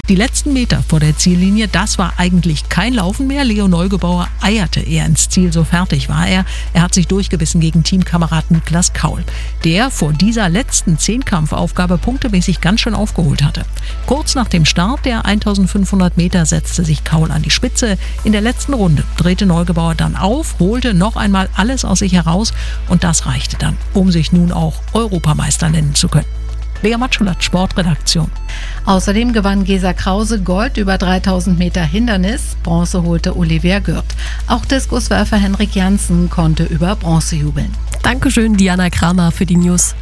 Die letzten Meter vor der Ziellinie, das war eigentlich kein Laufen mehr. Leo Neugebauer eierte eher ins Ziel, so fertig war er. Er hat sich durchgebissen gegen Teamkamerad Niklas Kaul, der vor dieser letzten Zehnkampfaufgabe punktemäßig ganz schön aufgeholt hatte. Kurz nach dem Start der 1500 Meter setzte sich Kaul an die Spitze. In der letzten Runde drehte Neugebauer dann auf, holte noch einmal alles aus sich heraus und das reichte dann, um sich nun auch Europameister nennen zu können. Lea Matschulat, Sportredaktion. Außerdem gewann Gesa Krause Gold über 3000 Meter Hindernis. Bronze holte Oliver Gürt. Auch Diskuswerfer Henrik Janssen konnte über Bronze jubeln. Dankeschön, Diana Kramer, für die News.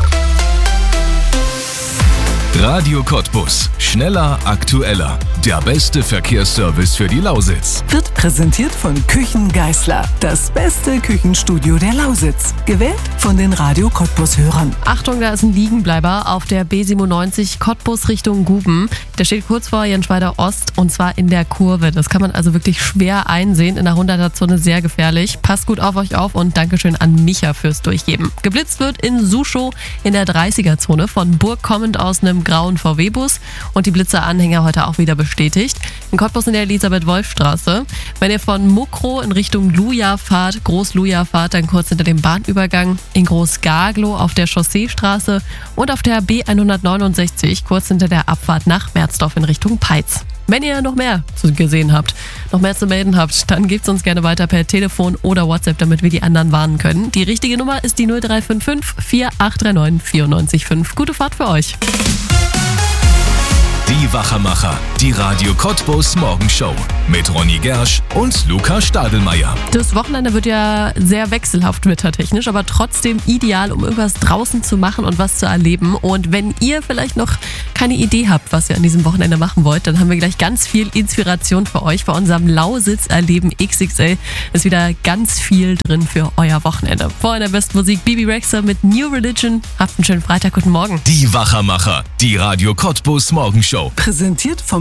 Radio Cottbus. Schneller, aktueller. Der beste Verkehrsservice für die Lausitz. Wird präsentiert von Küchen Geisler. Das beste Küchenstudio der Lausitz. Gewählt von den Radio Cottbus-Hörern. Achtung, da ist ein Liegenbleiber auf der B97 Cottbus Richtung Guben. Der steht kurz vor Jenschweider Ost und zwar in der Kurve. Das kann man also wirklich schwer einsehen. In der 100er-Zone sehr gefährlich. Passt gut auf euch auf und Dankeschön an Micha fürs Durchgeben. Geblitzt wird in Suschow in der 30er-Zone von Burg kommend aus einem grauen VW-Bus und die Blitzeranhänger heute auch wieder bestätigt. In Cottbus in der Elisabeth-Wolf-Straße. Wenn ihr von Mukro in Richtung Luja fahrt, Groß-Luja fahrt, dann kurz hinter dem Bahnübergang in Groß-Gaglow auf der Chausseestraße und auf der B169 kurz hinter der Abfahrt nach Merzdorf in Richtung Peitz. Wenn ihr noch mehr gesehen habt, noch mehr zu melden habt, dann gebt es uns gerne weiter per Telefon oder WhatsApp, damit wir die anderen warnen können. Die richtige Nummer ist die 0355 4839 94,5. Gute Fahrt für euch. Die Wachermacher, die Radio Cottbus Morgenshow mit Ronny Gersch und Luca Stadelmeier. Das Wochenende wird ja sehr wechselhaft wettertechnisch, aber trotzdem ideal, um irgendwas draußen zu machen und was zu erleben. Und wenn ihr vielleicht noch keine Idee habt, was ihr an diesem Wochenende machen wollt, dann haben wir gleich ganz viel Inspiration für euch. Bei unserem Lausitz-Erleben XXL ist wieder ganz viel drin für euer Wochenende. Vorhin der besten Musik Bibi Rexha mit New Religion. Habt einen schönen Freitag, guten Morgen. Die Wachermacher, die Radio Cottbus Morgenshow. Präsentiert vom